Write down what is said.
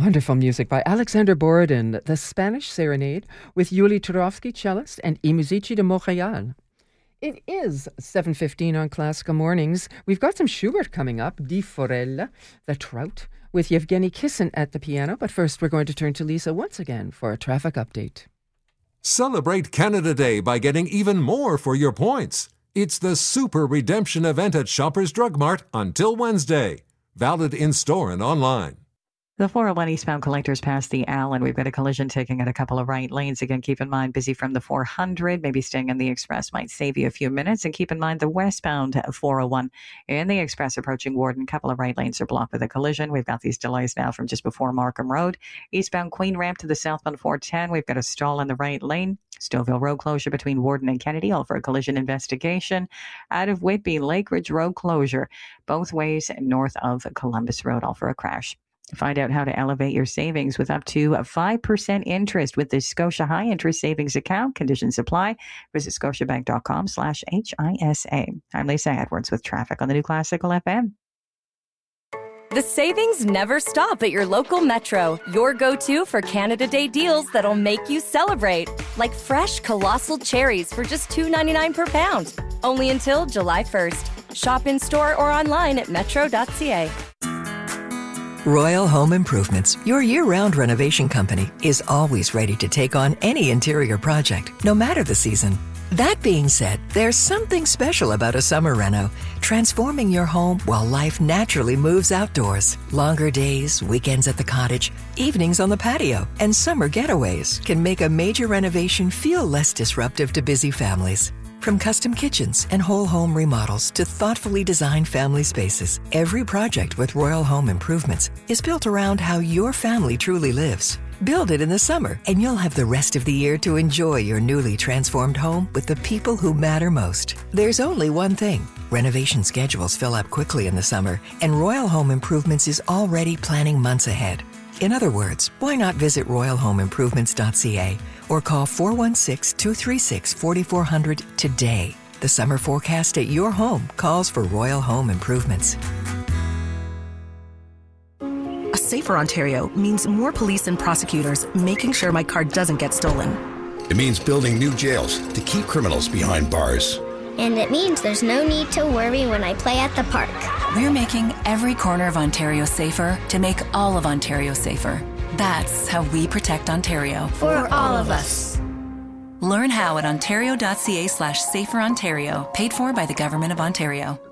Wonderful music by Alexander Borodin, The Spanish Serenade, with Yuli Turovsky, cellist, and I Musici de Montréal. It is 7:15 on Classical Mornings. We've got some Schubert coming up, Die Forelle, The Trout, with Yevgeny Kissin at the piano. But first, we're going to turn to Lisa once again for a traffic update. Celebrate Canada Day by getting even more for your points. It's the Super Redemption event at Shoppers Drug Mart until Wednesday. Valid in-store and online. The 401 eastbound collectors past the Allen. We've got a collision taking at a couple of right lanes. Again, keep in mind, busy from the 400. Maybe staying in the Express might save you a few minutes. And keep in mind, the westbound 401 in the Express approaching Warden. Couple of right lanes are blocked with a collision. We've got these delays now from just before Markham Road. Eastbound Queen Ramp to the southbound 410. We've got a stall in the right lane. Stouffville Road closure between Warden and Kennedy, all for a collision investigation. Out of Whitby, Lake Ridge Road closure, both ways north of Columbus Road, all for a crash. Find out how to elevate your savings with up to 5% interest with the Scotia High Interest Savings Account. Conditions apply. Visit scotiabank.com/HISA. I'm Lisa Edwards with traffic on the New Classical FM. The savings never stop at your local Metro. Your go-to for Canada Day deals that'll make you celebrate. Like fresh colossal cherries for just $2.99 per pound. Only until July 1st. Shop in-store or online at metro.ca. Royal Home Improvements, your year-round renovation company, is always ready to take on any interior project, no matter the season. That being said, there's something special about a summer reno, transforming your home while life naturally moves outdoors. Longer days, weekends at the cottage, evenings on the patio, and summer getaways can make a major renovation feel less disruptive to busy families. From custom kitchens and whole home remodels to thoughtfully designed family spaces, every project with Royal Home Improvements is built around how your family truly lives. Build it in the summer, and you'll have the rest of the year to enjoy your newly transformed home with the people who matter most. There's only one thing. Renovation schedules fill up quickly in the summer, and Royal Home Improvements is already planning months ahead. In other words, why not visit royalhomeimprovements.ca or call 416-236-4400 today. The summer forecast at your home calls for Royal Home Improvements. A safer Ontario means more police and prosecutors making sure my car doesn't get stolen. It means building new jails to keep criminals behind bars. And it means there's no need to worry when I play at the park. We're making every corner of Ontario safer to make all of Ontario safer. That's how we protect Ontario. For all of us. Learn how at ontario.ca/saferontario, paid for by the Government of Ontario.